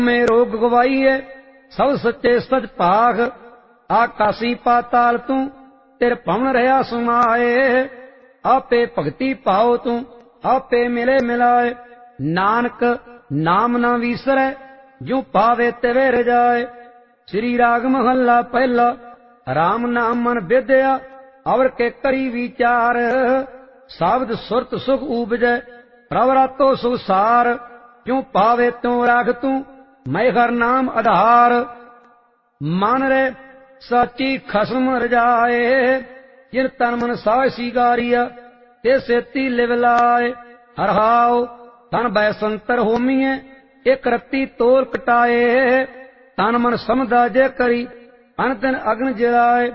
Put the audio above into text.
में रोग गवाईए सब सच्चे सच पाख आकाशी पाताल तू तेरे पवन रहा सुनाए आपे भगति पाओ तू आपे मिले मिलाए नानक नाम न विसरै जो पावे तिवे रजाए। श्री राग महला पहला राम नाम मन विद्या और के करी विचार शब्द सुरत सुख उपजै प्रवरातो सुसार क्यों पावे त्यों राख तू मैं हर नाम आधार मन रे सची खसम रजाए जिन तन मन साह सिगारिया ते सेती लिव लाए हरहाओ तन बैसंतर होमीए एक रत्ती तोल कटाए तन मन समझा जे करी अन दिन अग्न जलाए